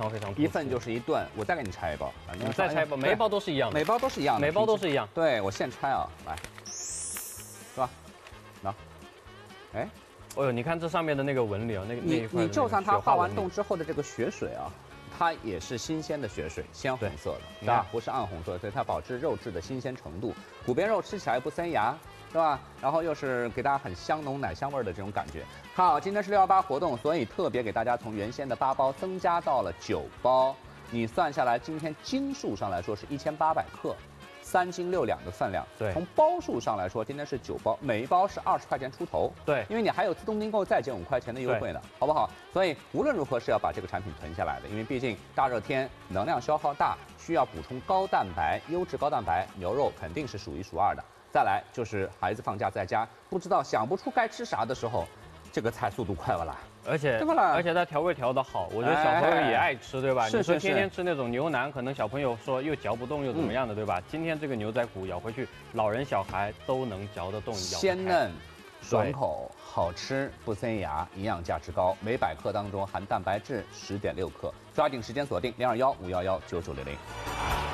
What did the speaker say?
常非常突出。 一份就是一顿。我再给你拆一包，反正你再拆一包，每一包都是一样的， 每包都是一样的， 每包都是一样。 对，我现拆啊，来，是吧？拿，哎， 哦呦，你看这上面的那个纹理啊，那一块你就算它化完冻冻， 之后的这个血水啊，它也是新鲜的血水，鲜红色的， 你看不是暗红色，所以它保持肉质的新鲜程度。骨边肉吃起来不塞牙，是吧？然后又是给大家很香浓奶香味的这种感觉。好，今天是618活动，所以特别给大家从原先的8包增加到了9包。你算下来，今天斤数上来说是1800克，3斤6两的分量。 对， 从包数上来说，今天是9包，每一包是20块钱出头。 对， 因为你还有自动订购再减5块钱的优惠呢，好不好？所以无论如何是要把这个产品囤下来的，因为毕竟大热天能量消耗大，需要补充高蛋白、优质高蛋白，牛肉肯定是数1数2的。再来就是孩子放假在家，不知道想不出该吃啥的时候，这个菜速度快不啦？ 而且它调味调得好，我觉得小朋友也爱吃，对吧？你说天天吃那种牛腩，可能小朋友说又嚼不动又怎么样的，对吧？今天这个牛仔骨咬回去，老人小孩都能嚼得动， 鲜嫩。爽口、好吃、不塞牙，营养价值高，每100克当中含蛋白质10.6克。抓紧时间锁定021-511-9960。